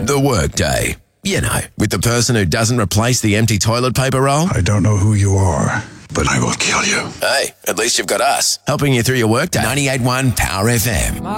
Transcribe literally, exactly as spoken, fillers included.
The Workday. You know, with the person who doesn't replace the empty toilet paper roll. I don't know who you are, but I will kill you. Hey, at least you've got us, helping you through your workday. ninety-eight point one Power F M.